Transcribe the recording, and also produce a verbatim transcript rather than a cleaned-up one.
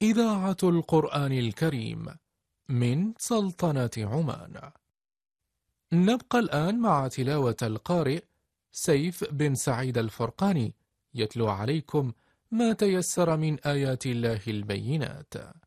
إذاعة القرآن الكريم من سلطنة عمان. نبقى الآن مع تلاوة القارئ سيف بن سعيد الفرقاني يتلو عليكم ما تيسر من آيات الله البينات.